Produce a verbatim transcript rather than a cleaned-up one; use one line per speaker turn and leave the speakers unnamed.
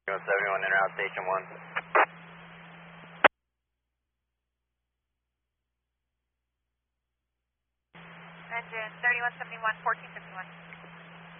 one seventy-one, in route station one.
Engine thirty-one seventy-one, fourteen fifty-one.